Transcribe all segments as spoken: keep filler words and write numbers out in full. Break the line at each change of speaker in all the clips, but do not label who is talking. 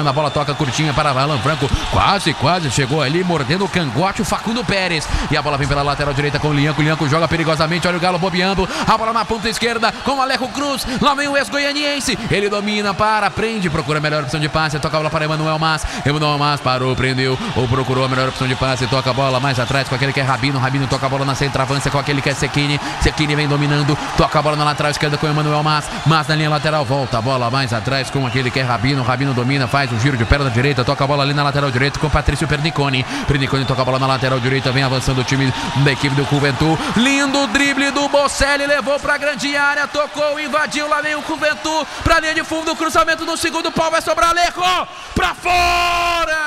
a bola toca curtinha para Alan Franco, quase, quase chegou ali, mordendo o cangote o Facundo Pérez, e a bola vem pela lateral direita com o Lianco, Lianco joga perigosamente, olha o Galo bobeando, a bola na ponta esquerda com o Alejo Cruz, lá vem o ex-goianiense, ele domina, para, prende, procura a melhor opção de passe, toca a bola para Emanuel Mas, Emanuel Mas parou, prendeu, ou procurou a melhor opção de passe, toca a bola mais atrás com aquele que é Rabino, Rabino toca a bola na centroavância com aquele que é Sekini, Sekini vem dominando, toca a bola na lateral esquerda com o Emanuel Mas, Mas na linha lateral, volta a bola mais atrás com aquele que é Rabino, Rabino domina, faz um giro de perna direita, toca a bola ali na lateral direita com Patrício Perniconi, Perniconi toca a bola na lateral direita, vem avançando o time da equipe do Juventud, lindo drible do Bocelli, levou pra grande área, tocou, invadiu, lá vem o Juventud, pra linha de fundo, cruzamento no segundo pau, vai sobrar Alejo, pra fora!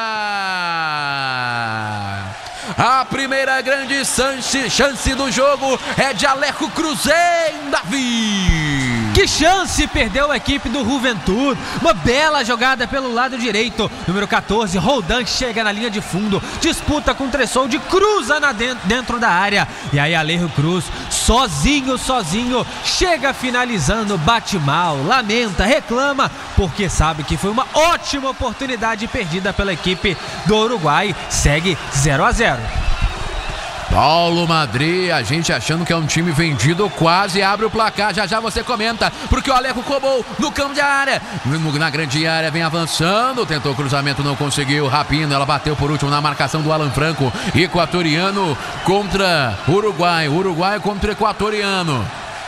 A primeira grande chance do jogo é de Alejo Cruz, em Davi.
Que chance perdeu a equipe do Juventud. Uma bela jogada pelo lado direito. Número quatorze, Roldan, chega na linha de fundo, disputa com o Tressoldi, cruza na dentro, dentro da área. E aí Alejo Cruz, sozinho, sozinho, chega finalizando, bate mal, lamenta, reclama, porque sabe que foi uma ótima oportunidade perdida pela equipe do Uruguai. Segue zero a zero.
Paulo Madrid, a gente achando que é um time vendido, quase abre o placar, já já você comenta, porque o Alejo cobrou no campo de área, na grande área, vem avançando, tentou cruzamento, não conseguiu, Rapino, ela bateu por último na marcação do Alan Franco, equatoriano contra Uruguai, Uruguai contra equatoriano.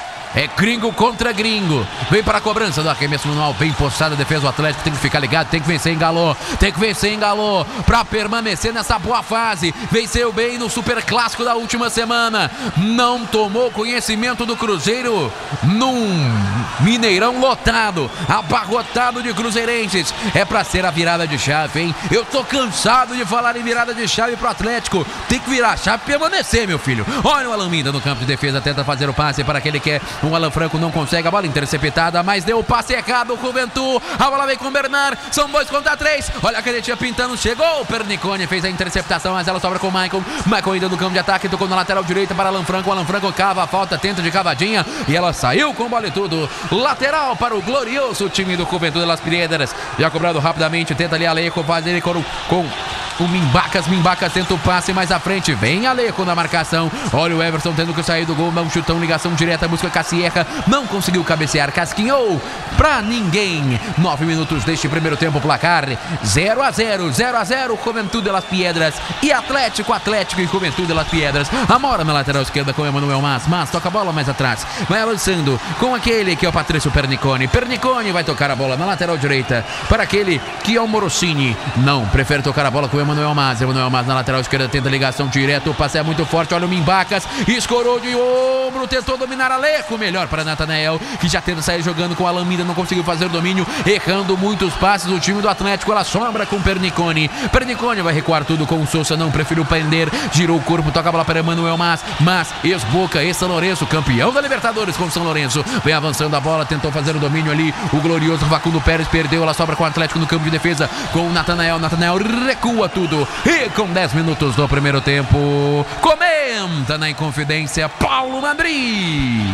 É gringo contra gringo. Vem para a cobrança do arremesso manual. Bem postada a defesa do Atlético. Tem que ficar ligado. Tem que vencer, engalou. Tem que vencer, engalou. Para permanecer nessa boa fase. Venceu bem no super clássico da última semana. Não tomou conhecimento do Cruzeiro num Mineirão lotado. Abarrotado de cruzeirenses. É para ser a virada de chave, hein? Eu tô cansado de falar em virada de chave pro Atlético. Tem que virar a chave e permanecer, meu filho. Olha o Alaminda no campo de defesa. Tenta fazer o passe para aquele que é o Alan Franco, não consegue, a bola interceptada, mas deu o passe errado, o Juventud, a bola vem com o Bernard, são dois contra três, olha a canetinha pintando, chegou, o Perniconi fez a interceptação, mas ela sobra com o Michael, Michael ainda no campo de ataque, tocou na lateral direita para Alan Franco, Alan Franco cava a falta, tenta de cavadinha, e ela saiu com bola e tudo, lateral para o glorioso time do Juventud de Las Piedras, já cobrado rapidamente, tenta ali Alejo fazer com, com o Mimbacas, Mimbacas tenta o passe mais à frente, vem Alejo na marcação, olha o Everson tendo que sair do gol, um chutão, ligação direta, busca Cassierra, não conseguiu cabecear, casquinhou pra ninguém. Nove minutos deste primeiro tempo, placar zero a zero, zero a zero, Juventud de Las Piedras e Atlético, Atlético e Juventud de Las Piedras. Amora na lateral esquerda com Emanuel Mas, Mas toca a bola mais atrás, vai avançando com aquele que é o Patrício Perniconi, Perniconi vai tocar a bola na lateral direita para aquele que é o Morosini, não, prefere tocar a bola com Emanuel Mas, Emanuel Mas na lateral esquerda tenta ligação direta, o passe é muito forte, olha o Mimbacas, escorou de ombro, tentou dominar Alejo, melhor para Natanael, que já tenta sair jogando com a Alaminda, não conseguiu fazer o domínio, errando muitos passes, o time do Atlético, ela sombra com Perniconi, Perniconi vai recuar tudo com o Sousa, não preferiu prender, girou o corpo, toca a bola para Emanuel Mas, Mas, ex-Boca, ex-São Lourenço, campeão da Libertadores com São Lourenço, vem avançando a bola, tentou fazer o domínio ali, o glorioso Facundo Pérez perdeu, ela sobra com o Atlético no campo de defesa, com o Natanael, Natanael recua tudo, e com dez minutos do primeiro tempo, comenta na Inconfidência, Paulo Madrid.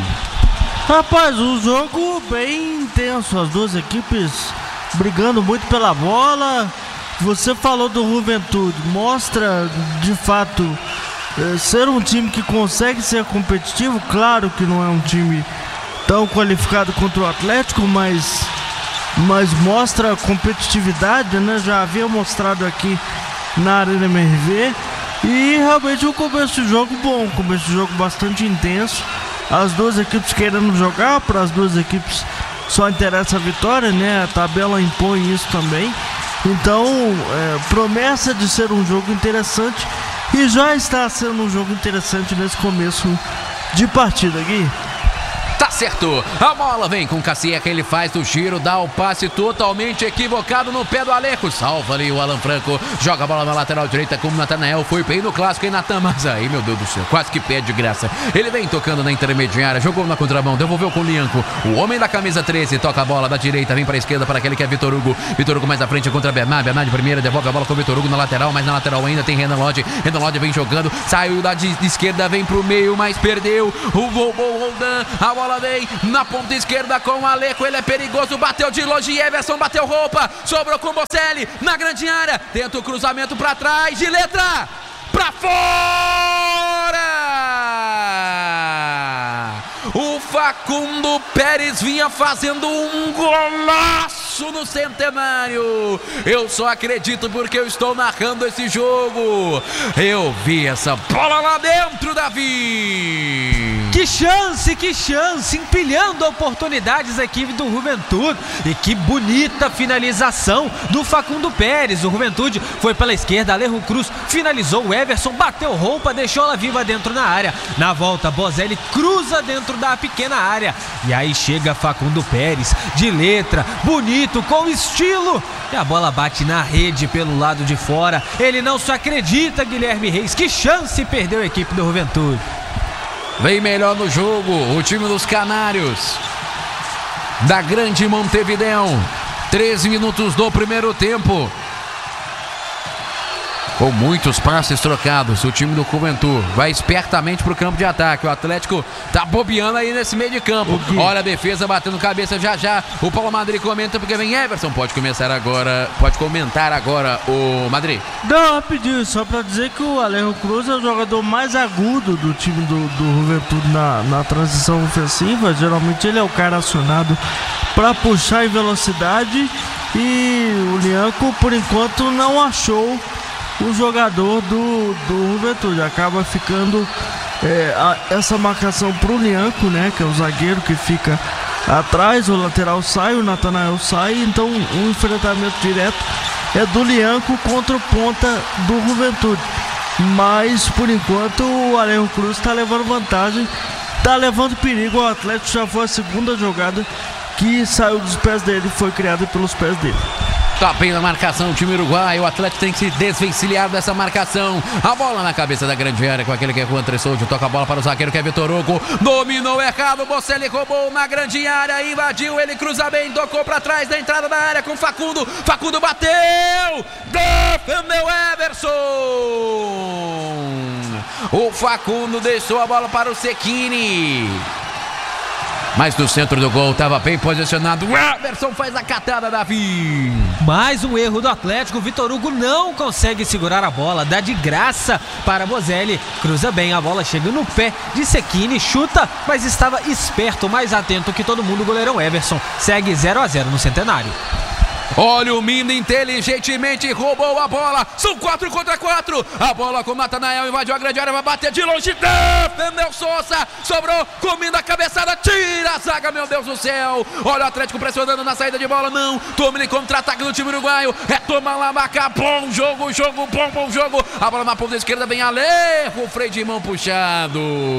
Rapaz, um jogo bem intenso, as duas equipes brigando muito pela bola. Você falou do Juventud, mostra de fato é, ser um time que consegue ser competitivo. Claro que não é um time tão qualificado contra o Atlético, mas, mas mostra competitividade, né? Já havia mostrado aqui na Arena M R V. E realmente um começo de jogo bom, um começo de jogo bastante intenso. As duas equipes querendo jogar, para as duas equipes só interessa a vitória, né? A tabela impõe isso também. Então, é, promessa de ser um jogo interessante, e já está sendo um jogo interessante nesse começo de partida, Gui.
Tá certo, a bola vem com o Cassierra, ele faz o giro, dá o passe totalmente equivocado no pé do Alejo, salva ali o Alan Franco, joga a bola na lateral direita com o Natanael, foi bem no clássico, hein, Natan, mas aí, meu Deus do céu, quase que pede de graça, ele vem tocando na intermediária, jogou na contramão, devolveu com o Lianco, o homem da camisa treze, toca a bola da direita, vem para a esquerda para aquele que é Vitor Hugo, Vitor Hugo mais à frente contra Bernard, Bernard de primeira, devolve a bola com o Vitor Hugo na lateral, mas na lateral ainda tem Renan Lodge, Renan Lodge vem jogando, saiu da de esquerda, vem pro meio, mas perdeu, o Roldan, a bola vem hein? Na ponta esquerda com o Aleco, ele é perigoso, bateu de longe, Everson bateu roupa, sobrou com o Bocelli, na grande área, tenta o cruzamento pra trás, de letra, pra fora! O Facundo Pérez vinha fazendo um golaço no Centenário. Eu só acredito porque eu estou narrando esse jogo. Eu vi essa bola lá dentro, Davi.
Que chance, que chance, empilhando oportunidades a equipe do Juventude. E que bonita finalização do Facundo Pérez. O Juventude foi pela esquerda, Alejo Cruz finalizou, o Everson bateu roupa, deixou ela viva dentro na área. Na volta, Bocelli cruza dentro da pequena área. E aí chega Facundo Pérez, de letra, bonito, com estilo. E a bola bate na rede pelo lado de fora. Ele não se acredita, Guilherme Reis. Que chance perdeu a equipe do Juventude.
Vem melhor no jogo o time dos Canários da Grande Montevidéu. treze minutos do primeiro tempo. Com muitos passes trocados, o time do Juventude vai espertamente para o campo de ataque. O Atlético tá bobeando aí nesse meio de campo. Olha a defesa batendo cabeça já já. O Paulo Madrid comenta porque vem Everson. Pode começar agora, pode comentar agora o Madrid.
Não, rapidinho, só para dizer que o Alejo Cruz é o jogador mais agudo do time do, do Juventude na, na transição ofensiva. Geralmente ele é o cara acionado para puxar em velocidade. E o Lianco, por enquanto, não achou o jogador do, do Juventude. Acaba ficando é, a, essa marcação pro Lianco, né? Que é o zagueiro que fica atrás, o lateral sai, o Natanael sai. Então o enfrentamento direto é do Lianco contra o ponta do Juventude. Mas por enquanto o Alejo Cruz está levando vantagem, está levando perigo. O Atlético já foi a segunda jogada que saiu dos pés dele e foi criada pelos pés dele.
Tá bem na marcação o time uruguaio. O Atlético tem que se desvencilhar dessa marcação. A bola na cabeça da grande área com aquele que é o André Souza. Toca a bola para o zagueiro que é Vitor Hugo. Dominou errado. Bocelli roubou na grande área. Invadiu. Ele cruza bem. Tocou para trás da entrada da área com Facundo. Facundo bateu. Defendeu Everson. O Facundo deixou a bola para o Sequini. Mas no centro do gol estava bem posicionado. O Everson faz a catada, Davi.
Mais um erro do Atlético. O Vitor Hugo não consegue segurar a bola. Dá de graça para Bocelli. Cruza bem, a bola chega no pé de Sequini. Chuta, mas estava esperto, mais atento que todo mundo. O goleirão Everson segue zero a zero no Centenário.
Olha o Minda inteligentemente roubou a bola. São quatro contra quatro. A bola com o Natanael invadiu a grande área. Vai bater de longe. Defendeu Souza. Sobrou com o Minda a cabeçada. Tira a zaga, meu Deus do céu. Olha o Atlético pressionando na saída de bola. Não. Tome contra-ataque do time uruguaio. É tomar lá, marcar. Bom jogo, jogo, bom, bom jogo. A bola na ponta esquerda vem Alejo. O freio de mão puxado.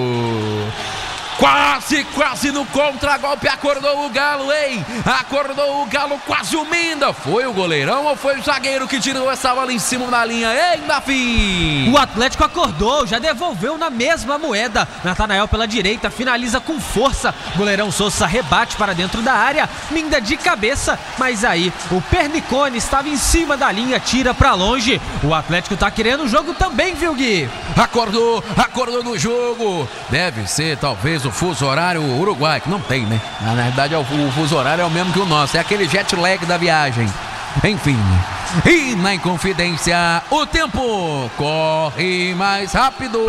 Quase, quase no contragolpe, acordou o Galo, hein? Acordou o Galo, quase o Minda. Foi o goleirão ou foi o zagueiro que tirou essa bola em cima da linha, hein, Davi?
O Atlético acordou, já devolveu na mesma moeda. Natanael pela direita, finaliza com força. Goleirão Souza rebate para dentro da área. Minda de cabeça, mas aí o Pernicone estava em cima da linha, tira para longe. O Atlético tá querendo o jogo também, viu, Gui?
Acordou, acordou no jogo. Deve ser talvez o fuso horário uruguai, que não tem, né? Na verdade, o fuso horário é o mesmo que o nosso, é aquele jet lag da viagem. Enfim, e na Inconfidência, o tempo corre mais rápido.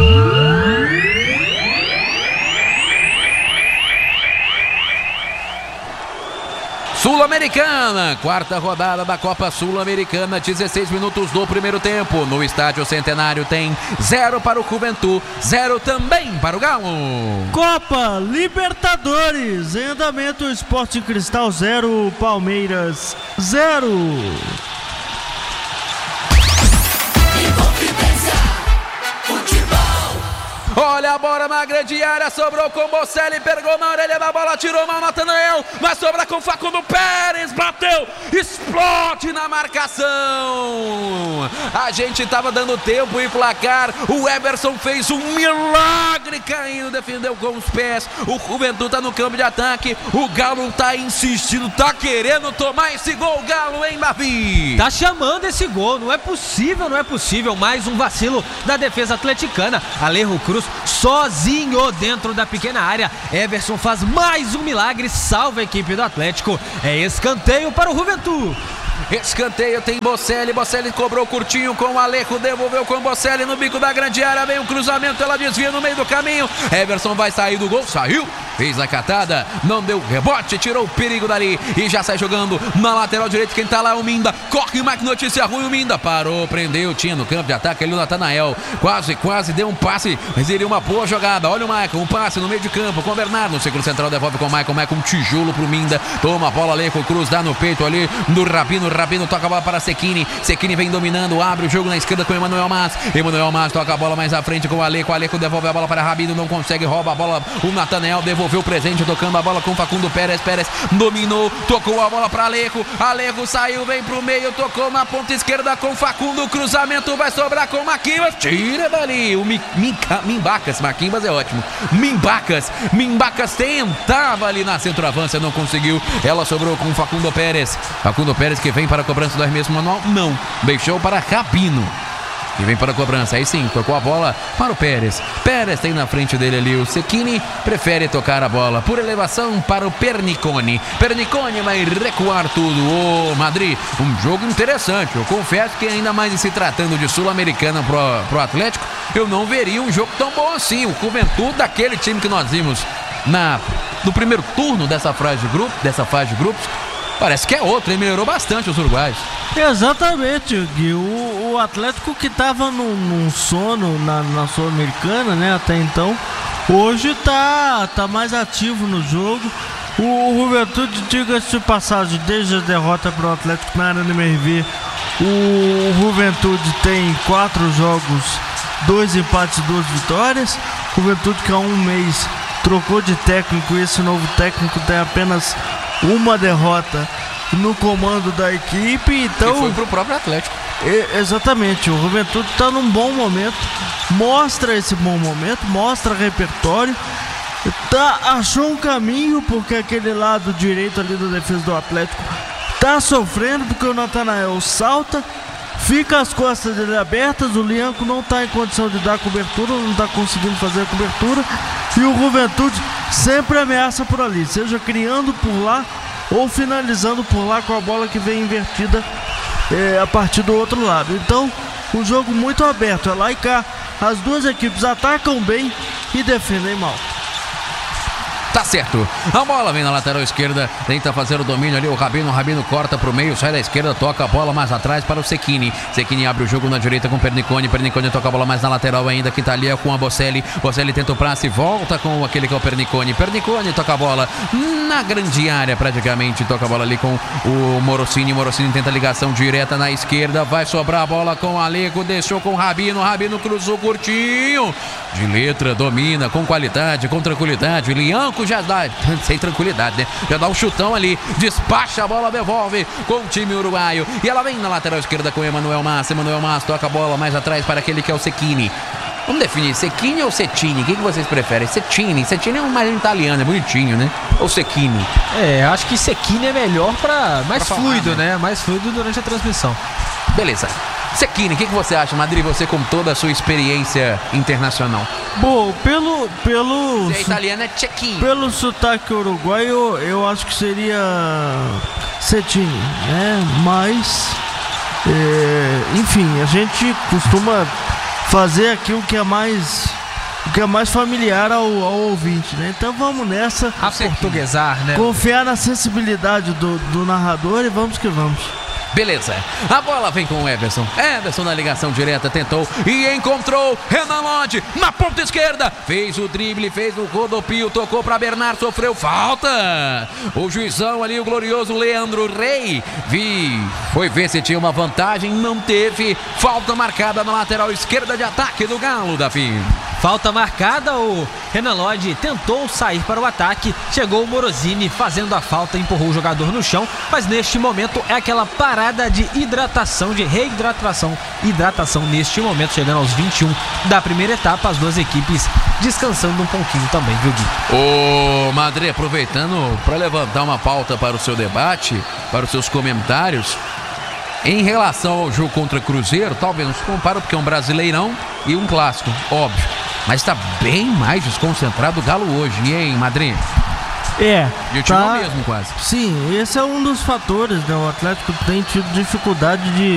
Sul-Americana, quarta rodada da Copa Sul-Americana, dezesseis minutos do primeiro tempo. No estádio Centenário tem zero para o Juventude, zero também para o Galo.
Copa Libertadores, em andamento, Sport Cristal zero, Palmeiras zero.
Olha a bola na grande área, sobrou com Bocelli, pegou na orelha da bola, tirou mal Natanael, mas sobra com Facundo Pérez, bateu, explode na marcação. A gente tava dando tempo e placar, o Everson fez um milagre Milagre caindo, defendeu com os pés. O Juventude tá no campo de ataque. O Galo tá insistindo, tá querendo tomar esse gol. O Galo, hein, Davi?
Tá chamando esse gol, não é possível, não é possível. Mais um vacilo da defesa atleticana. Alejo Cruz sozinho dentro da pequena área. Everson faz mais um milagre, salva a equipe do Atlético. É escanteio para o Juventude.
Escanteio, tem Bocelli, Bocelli cobrou curtinho com o Alejo, devolveu com o Bocelli no bico da grande área, vem o cruzamento, ela desvia no meio do caminho, Everson vai sair do gol, saiu, fez a catada, não deu rebote, tirou o perigo dali e já sai jogando na lateral direita, quem tá lá é o Minda, corre mais que notícia ruim, o Minda parou, prendeu, tinha no campo de ataque ali o Natanael, quase, quase deu um passe, mas ele uma boa jogada, olha o Maicon, um passe no meio de campo com o Bernardo, no círculo central devolve com o Maicon, Maicon um tijolo pro Minda, toma a bola ali com o Cruz, dá no peito ali, no Rabino, Rabino toca a bola para Cecchini, Cecchini vem dominando, abre o jogo na esquerda com o Emanuel Mas, Emanuel Mas toca a bola mais à frente com o Alejo, o Alejo devolve a bola para Rabino, não consegue, rouba a bola, o Natanael devolveu o presente, tocando a bola com Facundo Pérez, Pérez dominou, tocou a bola para Alejo, Alejo saiu, vem pro meio, tocou na ponta esquerda com Facundo, cruzamento vai sobrar com Maquimbas, tira dali, o Mimbacas, Maquimbas é ótimo, Mimbacas, Mimbacas tentava ali na centroavança, não conseguiu, ela sobrou com Facundo Pérez, Facundo Pérez que vem para a cobrança do arremesso manual, não, deixou para Rabino, que vem para a cobrança, aí sim, tocou a bola para o Pérez, Pérez tem na frente dele ali o Cecchini, prefere tocar a bola por elevação para o Pernicone, Pernicone vai recuar tudo, ô Madrid, um jogo interessante, eu confesso que ainda mais se tratando de Sul-Americana pro, pro Atlético, eu não veria um jogo tão bom assim, o Juventude daquele time que nós vimos na, no primeiro turno dessa fase de grupo, dessa fase de grupos, parece que é outro, ele melhorou bastante os uruguaios.
Exatamente, Gui. O, o Atlético que estava num, num sono na, na Sul-Americana, né, até então, hoje tá, tá mais ativo no jogo. O, o Juventude, diga-se de passagem, desde a derrota para o Atlético na Arena M R V, o Juventude tem quatro jogos, dois empates e duas vitórias. O Juventude que há um mês trocou de técnico e esse novo técnico tem apenas uma derrota no comando da equipe, então...
E foi pro próprio Atlético.
É, exatamente, o Juventude está num bom momento, mostra esse bom momento, mostra repertório, tá, achou um caminho, porque aquele lado direito ali da defesa do Atlético tá sofrendo, porque o Natanael salta, fica as costas dele abertas, o Lianco não tá em condição de dar cobertura, não tá conseguindo fazer a cobertura, e o Juventude sempre ameaça por ali, seja criando por lá ou finalizando por lá com a bola que vem invertida é, a partir do outro lado. Então, um jogo muito aberto, é lá e cá. As duas equipes atacam bem e defendem mal.
Tá certo, a bola vem na lateral esquerda, tenta fazer o domínio ali, o Rabino, o Rabino corta pro meio, sai da esquerda, toca a bola mais atrás para o Cecchini, Cecchini abre o jogo na direita com o Pernicone, Pernicone toca a bola mais na lateral ainda, que tá ali é com a Bocelli, Bocelli tenta o passe, volta com aquele que é o Pernicone, Pernicone toca a bola na grande área praticamente, toca a bola ali com o Morosini, Morosini tenta a ligação direta na esquerda, vai sobrar a bola com o Alejo, deixou com o Rabino, o Rabino cruzou curtinho, de letra, domina, com qualidade, com tranquilidade, Lianco já dá, sem tranquilidade, né? Já dá um chutão ali, despacha a bola, devolve com o time uruguaio. E ela vem na lateral esquerda com o Emanuel Mas. Emanuel Mas toca a bola mais atrás para aquele que é o Cecchini. Vamos definir, Cecchini ou Cecchini? O que, que vocês preferem? Cecchini. Cecchini é um mais italiano, é bonitinho, né? Ou Cecchini?
É, acho que Cecchini é melhor para mais
pra
fluido,
falar, né?
né? Mais fluido durante a transmissão.
Beleza. Cecchini, o que, que você acha, Madrid? Você com toda a sua experiência internacional.
Bom, pelo... pelo
Se é italiano é Cecchini.
Pelo sotaque uruguaio, eu acho que seria Cecchini, né? Mas, é, enfim, a gente costuma fazer aquilo que é mais... o que é mais familiar ao, ao ouvinte, né? Então vamos nessa.
A portuguesar, né?
Confiar na sensibilidade do, do narrador e vamos que vamos.
Beleza, a bola vem com o Everson. Everson na ligação direta, tentou e encontrou Renan Lodge na ponta esquerda. Fez o drible, fez o rodopio, tocou para Bernardo, sofreu falta. O juizão ali, o glorioso Leandro Rey, vi, foi ver se tinha uma vantagem, não teve. Falta marcada na lateral esquerda de ataque do Galo, Davi.
Falta marcada, o Renan Lodge tentou sair para o ataque, chegou o Morosini fazendo a falta, empurrou o jogador no chão, mas neste momento é aquela parada de hidratação, de reidratação, hidratação neste momento, chegando aos vinte e um da primeira etapa, as duas equipes descansando um pouquinho também, viu, Gui?
Ô, Madre, aproveitando para levantar uma pauta para o seu debate, para os seus comentários, em relação ao jogo contra Cruzeiro, talvez não se compara porque é um brasileirão e um clássico, óbvio. Mas está bem mais desconcentrado o Galo hoje, hein, Madrinha?
É.
E o time
tá,
mesmo, quase.
Sim, esse é um dos fatores, né? O Atlético tem tido dificuldade de,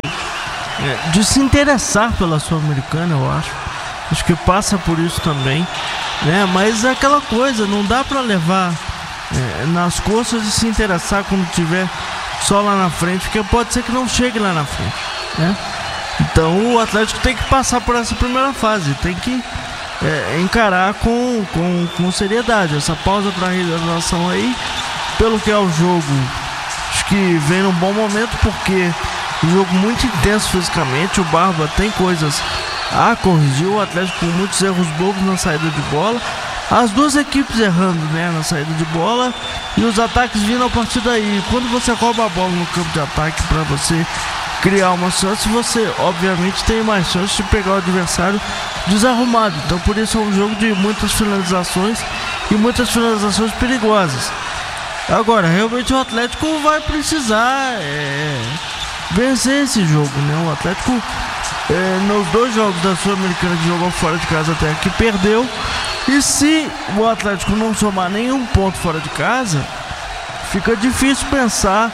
de se interessar pela Sul-Americana, eu acho. Acho que passa por isso também, né? Mas é aquela coisa, não dá para levar é, nas costas e se interessar quando tiver só lá na frente, porque pode ser que não chegue lá na frente, né? Então o Atlético tem que passar por essa primeira fase, tem que É, encarar com, com, com seriedade essa pausa para realização aí, pelo que é o jogo. Acho que vem num bom momento, porque um jogo muito intenso fisicamente. O Barba tem coisas a corrigir, o Atlético com muitos erros bobos na saída de bola, as duas equipes errando, né, na saída de bola, e os ataques vindo a partir daí. Quando você rouba a bola no campo de ataque para você criar uma chance, você obviamente tem mais chance de pegar o adversário desarrumado. Então por isso é um jogo de muitas finalizações e muitas finalizações perigosas. Agora, realmente o Atlético vai precisar é, vencer esse jogo, né? O Atlético é, nos dois jogos da Sul-Americana que jogou fora de casa até aqui perdeu. E se o Atlético não somar nenhum ponto fora de casa, fica difícil pensar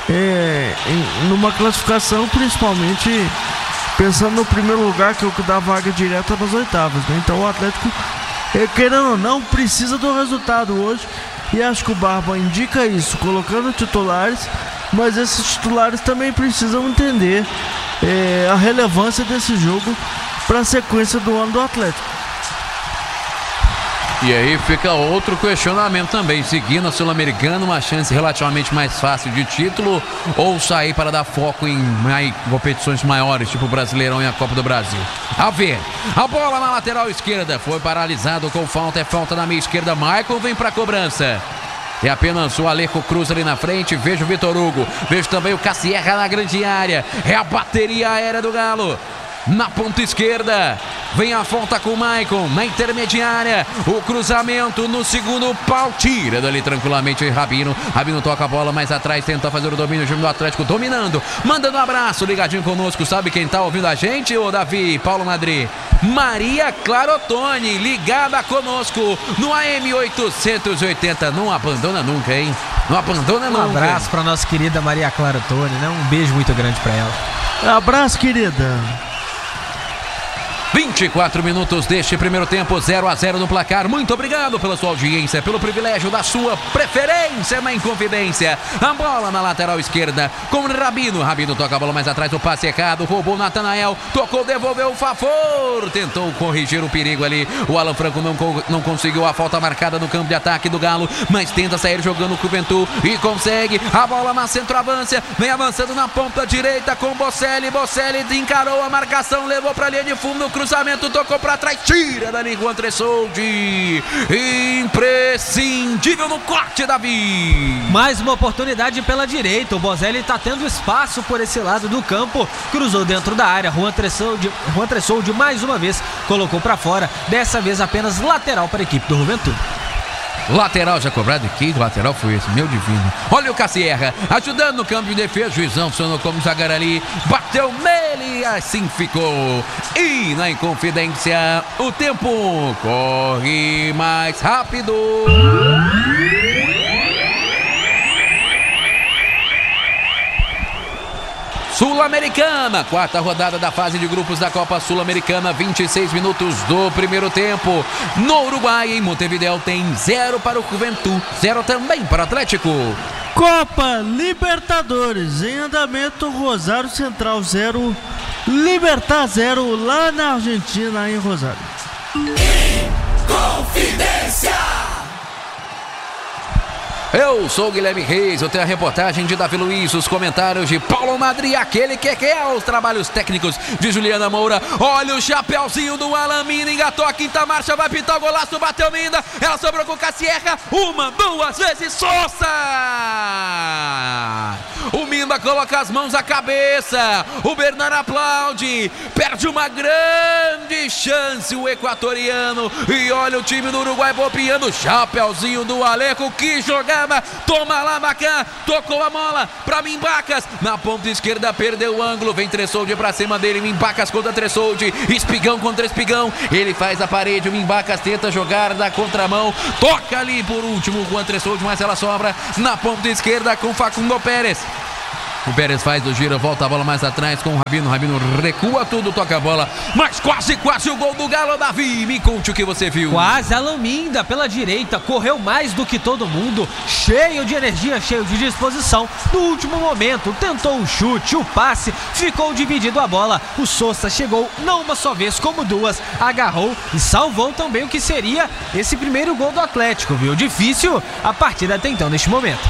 É, em, numa classificação, principalmente pensando no primeiro lugar, que é o que dá vaga direta nas oitavas, né? Então o Atlético, é, querendo ou não, precisa do resultado hoje, e acho que o Barba indica isso, colocando titulares, mas esses titulares também precisam entender é, a relevância desse jogo para a sequência do ano do Atlético.
E aí fica outro questionamento também, seguir na Sul-Americana, uma chance relativamente mais fácil de título, ou sair para dar foco em, em competições maiores, tipo o Brasileirão e a Copa do Brasil. A ver, a bola na lateral esquerda, foi paralisado com falta, é falta na meia esquerda, Maicon vem para a cobrança. É apenas o Aleco Cruz ali na frente, vejo o Vitor Hugo, vejo também o Cassierra na grande área, é a bateria aérea do Galo. Na ponta esquerda, vem a falta com o Maicon, na intermediária, o cruzamento no segundo pau, tira dali tranquilamente o Rabino, Rabino toca a bola mais atrás, tenta fazer o domínio, o time do Atlético dominando, mandando um abraço, ligadinho conosco, sabe quem tá ouvindo a gente, ô Davi, Paulo Madri? Maria Clara Ottoni, ligada conosco no A M oitocentos e oitenta, não abandona nunca, hein? Não abandona
um
nunca.
Um abraço pra nossa querida Maria Clara Ottoni, né? Um beijo muito grande pra ela.
Abraço, querida.
vinte e quatro minutos deste primeiro tempo, zero a zero no placar. Muito obrigado pela sua audiência, pelo privilégio da sua preferência na Inconfidência. A bola na lateral esquerda com Rabino. Rabino toca a bola mais atrás, o passe errado, roubou Natanael, tocou, devolveu o favor, tentou corrigir o perigo ali. O Alan Franco não, não conseguiu a falta marcada no campo de ataque do Galo, mas tenta sair jogando o Juventude e consegue. A bola na centroavância, vem avançando na ponta direita com Bocelli. Bocelli encarou a marcação, levou para a linha de fundo no cruzamento, tocou para trás, tira dali com o Antressoldi, imprescindível no corte, Davi.
Mais uma oportunidade pela direita, o Bocelli está tendo espaço por esse lado do campo, cruzou dentro da área, Juan Antressoldi, Juan Antressoldi mais uma vez colocou para fora, dessa vez apenas lateral para a equipe do Juventude.
Lateral já cobrado, que lateral foi esse, meu divino. Olha o Cassierra, ajudando no campo de defesa, juizão funcionou como zagueiro ali, bateu nele, assim ficou. E na Inconfidência, o tempo corre mais rápido. Sul-Americana, quarta rodada da fase de grupos da Copa Sul-Americana, vinte e seis minutos do primeiro tempo. No Uruguai, em Montevideo, tem zero para o Juventude, zero também para o Atlético.
Copa Libertadores, em andamento, Rosário Central zero, Libertad zero, lá na Argentina, em Rosário.
Confidência!
Eu sou o Guilherme Reis, eu tenho a reportagem de Davi Luiz, os comentários de Paulo Madri, aquele que quer os trabalhos técnicos de Juliana Moura. Olha o chapéuzinho do Alan Minda, engatou a quinta marcha, vai pintar o golaço, bateu Minda, ela sobrou com Cassierra, uma, duas vezes, Sousa! O Minda coloca as mãos à cabeça, o Bernard aplaude, perde uma grande chance o equatoriano, e olha o time do Uruguai bobeando, chapéuzinho do Aleco, que jogada! Toma lá, Macan, tocou a bola pra Mimbacas, na ponta esquerda perdeu o ângulo, vem Tressoldi pra cima dele, Mimbacas contra Tressoldi, Espigão contra Espigão, ele faz a parede, o Mimbacas tenta jogar da contramão, toca ali por último com o Tressoldi, mas ela sobra na ponta esquerda com Facundo Pérez. O Pérez faz o giro, volta a bola mais atrás com o Rabino. O Rabino recua tudo, toca a bola. Mas quase, quase o gol do Galo, Davi. Me conte o que você viu.
Quase, Alan Minda pela direita. Correu mais do que todo mundo. Cheio de energia, cheio de disposição. No último momento, tentou o chute, o passe. Ficou dividido a bola. O Sousa chegou não uma só vez, como duas. Agarrou e salvou também o que seria esse primeiro gol do Atlético, viu? Difícil a partida até então, neste momento.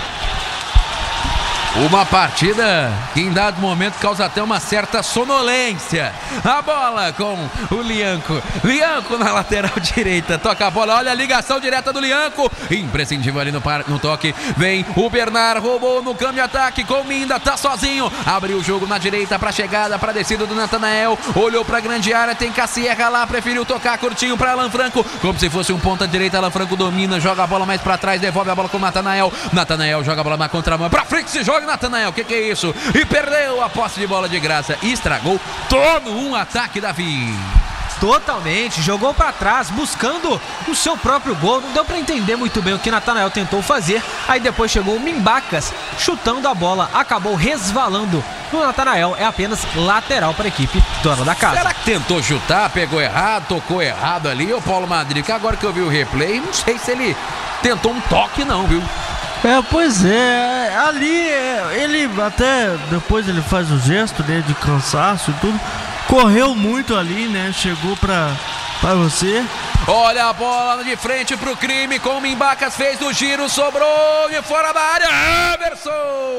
Uma partida que em dado momento causa até uma certa sonolência. A bola com o Lianco. Lianco na lateral direita. Toca a bola. Olha a ligação direta do Lianco. Imprescindível ali no, par, no toque. Vem o Bernard. Roubou no campo de ataque com o Minda. Tá sozinho. Abriu o jogo na direita para chegada, para descida do Natanael. Olhou para a grande área. Tem Cassierra lá. Preferiu tocar curtinho para Alan Franco. Como se fosse um ponta direita. Alan Franco domina. Joga a bola mais para trás. Devolve a bola com o Natanael. Natanael joga a bola na contramão. Para frente se joga. Natanael, o que, que é isso? E perdeu a posse de bola de graça e estragou todo um ataque, Davi.
Totalmente, jogou para trás, buscando o seu próprio gol. Não deu para entender muito bem o que Natanael tentou fazer. Aí depois chegou o Mimbacas chutando a bola, acabou resvalando no Natanael. É apenas lateral para a equipe dona da casa.
Será que tentou chutar, pegou errado, tocou errado ali, o Paulo Madri? Que agora que eu vi o replay, não sei se ele tentou um toque não, viu?
É, pois é, ali ele até depois ele faz o gesto, né, de cansaço e tudo, correu muito ali, né, chegou pra, pra você.
Olha a bola de frente pro crime, com o Mimbacas, fez o giro, sobrou de fora da área, Everson!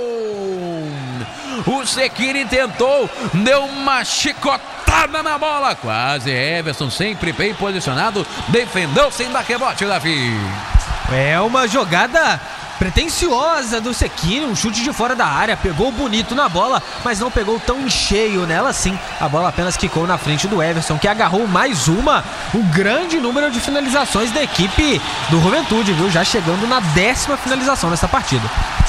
O Sekini tentou, deu uma chicotada na bola, quase Everson, sempre bem posicionado, defendeu sem dar rebote, Davi.
É uma jogada pretensiosa do Sekini, um chute de fora da área, pegou bonito na bola, mas não pegou tão em cheio nela assim. A bola apenas quicou na frente do Everson, que agarrou mais uma, um grande número de finalizações da equipe do Juventude, viu? Já chegando na décima finalização nessa partida.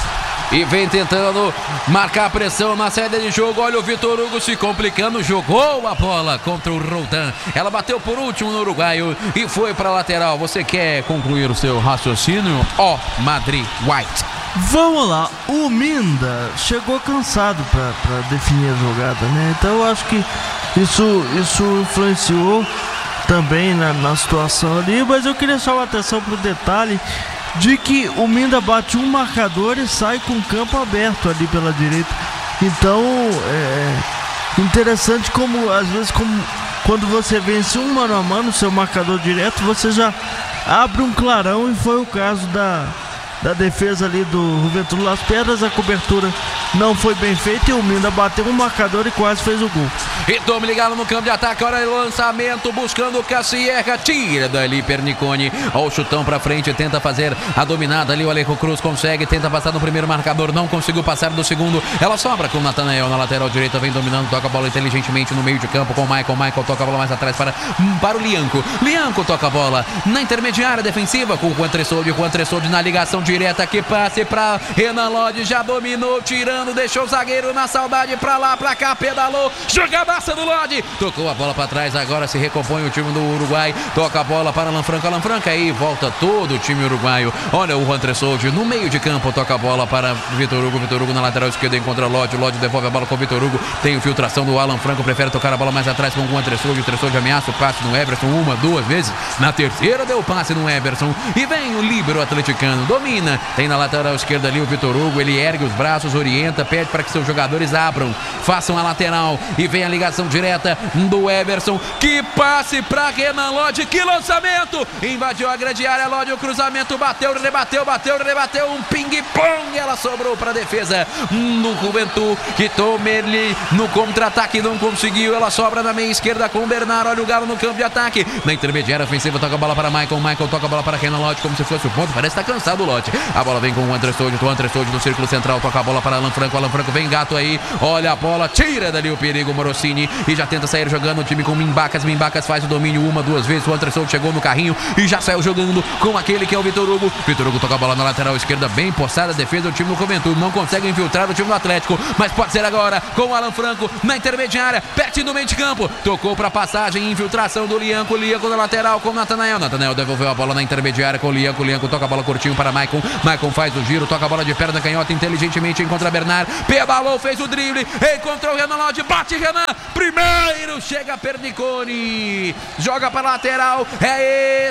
E vem tentando marcar a pressão na saída de jogo. Olha o Vitor Hugo se complicando. Jogou a bola contra o Roldan. Ela bateu por último no uruguaio e foi para a lateral. Você quer concluir o seu raciocínio? Ó, oh, Madri White.
Vamos lá. O Minda chegou cansado para definir a jogada, né? Então eu acho que isso, isso influenciou também na, na situação ali. Mas eu queria chamar a atenção para o detalhe de que o Minda bate um marcador e sai com o campo aberto ali pela direita. Então é interessante como às vezes como, quando você vence um mano a mano, seu marcador direto, você já abre um clarão, e foi o caso da, da defesa ali do Juventude Las Pedras. A cobertura não foi bem feita e o Minda bateu um marcador e quase fez o gol.
E tome ligado no campo de ataque, olha o lançamento, buscando o Cassierra, tira dali Pernicone, olha o chutão pra frente, tenta fazer a dominada ali, o Alejo Cruz consegue, tenta passar no primeiro marcador, não conseguiu passar do segundo, ela sobra com o Natanael na lateral direita, vem dominando, toca a bola inteligentemente no meio de campo com o Michael, Michael toca a bola mais atrás para, para o Lianco, Lianco toca a bola na intermediária defensiva com o Juan Tressoldi, Juan Tressoldi na ligação direta, que passe pra Renan Lodge, já dominou, tirando, deixou o zagueiro na saudade, pra lá, pra cá, pedalou, jogada do Lodge, tocou a bola para trás, agora se recompõe o time do Uruguai, toca a bola para Alan Franco, Alan Franco, aí volta todo o time uruguaio, olha o Juan Tressoldi no meio de campo, toca a bola para Vitor Hugo, Vitor Hugo na lateral esquerda encontra Lodge, Lodge devolve a bola com o Vitor Hugo, tem infiltração do Alan Franco, prefere tocar a bola mais atrás com o Juan Tressoldi, o Tressoldi ameaça o passe no Everson, uma, duas vezes, na terceira deu o passe no Everson, e vem o líbero atleticano, domina, tem na lateral esquerda ali o Vitor Hugo, ele ergue os braços, orienta orienta, pede para que seus jogadores abram, façam a lateral e vem a ligação direta do Everson. Que passe para Renan Lodge, que lançamento! Invadiu a grande área, Lodge, o cruzamento, bateu, rebateu, bateu, rebateu, um ping-pong, ela sobrou para a defesa no Juventude, que toma ele no contra-ataque, não conseguiu, ela sobra na meia esquerda com o Bernard, olha o Galo no campo de ataque, na intermediária ofensiva, toca a bola para Michael, Michael toca a bola para Renan Lodge, como se fosse o ponto, parece estar tá cansado o Lodge, a bola vem com o André Soldi, o André Soldi no círculo central, toca a bola para Alan Franco, Alan Franco vem gato aí, olha a bola, tira dali o perigo, Morosini, e já tenta sair jogando o time com Mimbacas, Mimbacas faz o domínio uma, duas vezes, o André Soldi chegou no carrinho e já saiu jogando com aquele que é o Vitor Hugo, Vitor Hugo toca a bola na lateral esquerda, bem postada a defesa do time do Juventude, não consegue infiltrar o time do Atlético, mas pode ser agora com o Alan Franco na intermediária, pertinho do meio de campo, tocou para passagem, infiltração do Lianco, Lianco na lateral com o Natanael, Natanael devolveu a bola na intermediária com o Lianco, Lianco toca a bola curtinho para Maicon, Maicon faz o giro, toca a bola de perna canhota, inteligentemente encontra Bernard, pedalou, fez o drible, encontrou o Renan Lodge, bate Renan, primeiro chega Pernicone, joga para a lateral, é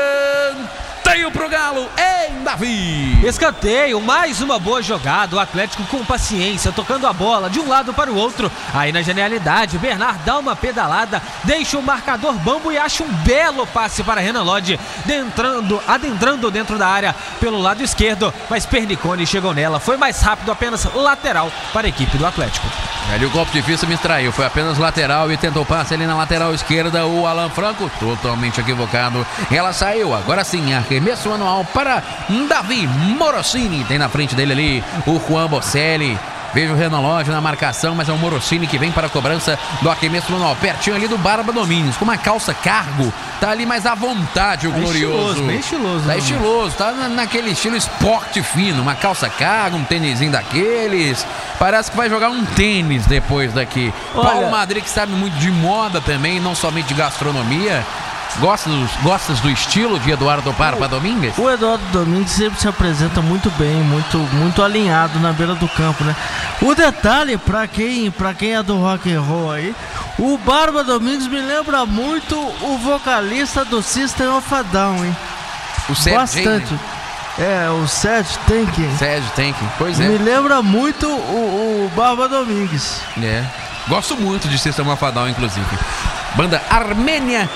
escanteio pro Galo, em Davi.
Escanteio, mais uma boa jogada, o Atlético com paciência, tocando a bola de um lado para o outro, aí na genialidade, Bernard dá uma pedalada, deixa o marcador bambo e acha um belo passe para Renan Lodge, adentrando, adentrando dentro da área pelo lado esquerdo, mas Pernicone chegou nela, foi mais rápido, apenas lateral para a equipe do Atlético.
Ali o golpe difícil me extraiu, foi apenas lateral e tentou passe ali na lateral esquerda, o Alan Franco totalmente equivocado, ela saiu, agora sim, arremesso manual para Davi Morosini, tem na frente dele ali o Juan Bocelli. Veja o Renan Lodge na marcação, mas é o Morosini que vem para a cobrança do arremesso manual. Pertinho ali do Barba Domingues, com uma calça cargo. Tá ali mais à vontade o
tá
glorioso.
Estiloso, bem estiloso.
Tá
né?
estiloso, tá na, naquele estilo esporte fino. Uma calça cargo, um tênisinho daqueles. Parece que vai jogar um tênis depois daqui.
Olha,
Paulo Madrid, que sabe muito de moda também, não somente de gastronomia. Gostas do, gostas do estilo de Eduardo Barba Domingues?
O Eduardo Domingues sempre se apresenta muito bem, muito, muito alinhado na beira do campo, né? O detalhe, pra quem, pra quem é do rock and roll aí, o Barba Domingues me lembra muito o vocalista do System of a Down, hein?
O Sérgio
Bastante.
Né?
É, o Sérgio Tanking.
Sérgio Tanking, pois é.
Me lembra muito o, o Barba Domingues.
É. Gosto muito de System of a Down, inclusive. Banda armênia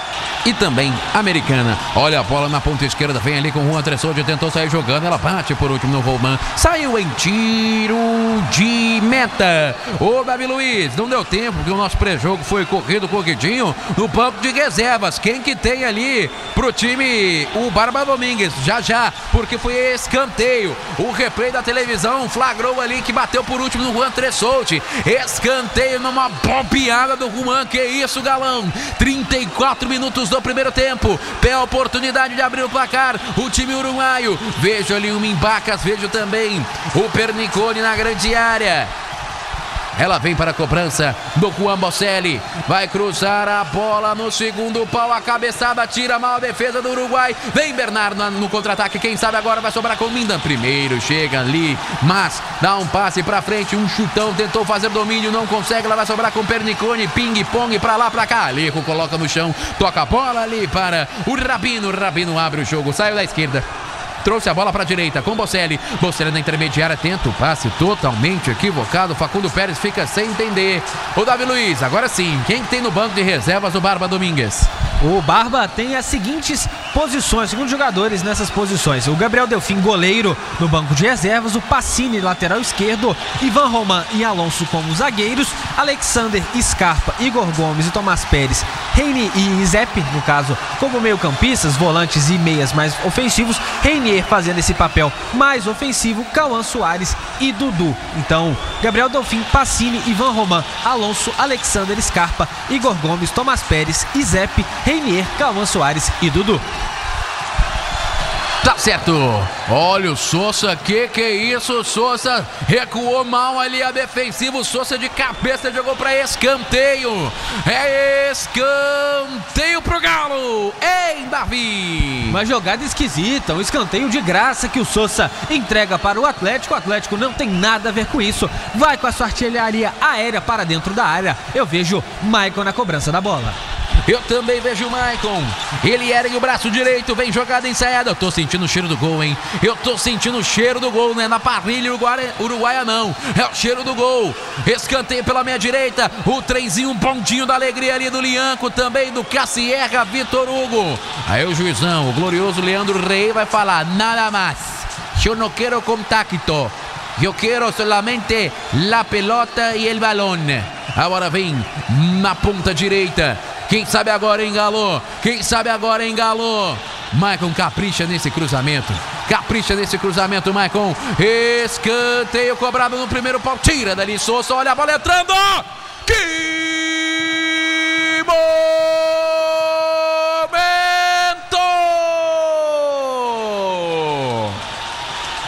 e também americana. Olha a bola na ponta esquerda, vem ali com o Juan Tressoldi, tentou sair jogando, ela bate por último no Roman, saiu em tiro de meta. Ô Davi Luiz, não deu tempo, porque o nosso pré-jogo foi corrido, corridinho, no banco de reservas. Quem que tem ali pro time? O Barba Domingues, já já, porque foi escanteio. O replay da televisão flagrou ali que bateu por último no Juan Tressoldi. Escanteio numa bobeada do Juan, que isso, galão. trinta e quatro minutos do primeiro tempo, pé oportunidade de abrir o placar, o time uruguaio, vejo ali o Mimbacas, vejo também o Pernicone na grande área, ela vem para a cobrança do Juan Bocelli, vai cruzar a bola no segundo pau, a cabeçada tira mal a defesa do Uruguai, vem Bernard no, no contra-ataque, quem sabe agora vai sobrar com o Mindan, primeiro chega ali, mas dá um passe para frente, um chutão, tentou fazer domínio, não consegue, ela vai sobrar com o Pernicone, ping-pong para lá, para cá, Alejo coloca no chão, toca a bola ali para o Rabino, o Rabino abre o jogo, saiu da esquerda, trouxe a bola para a direita com Bocelli, Bocelli na intermediária, tenta o passe totalmente equivocado, Facundo Pérez fica sem entender. O Davi Luiz, agora sim, quem tem no banco de reservas o Barba Domingues?
O Barba tem as seguintes posições, segundo jogadores nessas posições: o Gabriel Delfim, goleiro, no banco de reservas, o Pacini, lateral esquerdo, Ivan Roman e Alonso como zagueiros, Alexander, Scarpa, Igor Gomes e Tomás Pérez, Reinier e Zep, no caso, como meio-campistas, volantes e meias mais ofensivos, Reinier fazendo esse papel mais ofensivo, Cauã Soares e Dudu. Então, Gabriel Delfim, Pacini, Ivan Roman, Alonso, Alexander, Scarpa, Igor Gomes, Tomás Pérez, Zep, Reinier, Cauã Soares e Dudu.
Tá certo. Olha o Sousa, que que é isso? Sousa recuou mal ali a defensiva. O Sousa de cabeça jogou para escanteio. É escanteio pro Galo. Ei, Davi.
Uma jogada esquisita, um escanteio de graça que o Sousa entrega para o Atlético. O Atlético não tem nada a ver com isso. Vai com a sua artilharia aérea para dentro da área. Eu vejo Maicon na cobrança da bola.
Eu também vejo o Maicon. Ele ergue o braço direito, vem jogada ensaiada. Eu tô sentindo o cheiro do gol, hein? Eu tô sentindo o cheiro do gol, né? Na parrilha uruguaia, uruguaia não. É o cheiro do gol. Escanteio pela minha direita. O trenzinho, um pontinho da alegria ali do Lianco, também do Cassierra, Vitor Hugo. Aí o juizão, o glorioso Leandro Rey, vai falar: nada mais. Eu não quero contacto. Eu quero solamente la pelota e el balón. Agora vem na ponta direita. Quem sabe agora engalou. Quem sabe agora engalou. Maicon capricha nesse cruzamento. Capricha nesse cruzamento, Maicon. Escanteio cobrado no primeiro pau. Tira dali, Souza. Olha a bola entrando. Que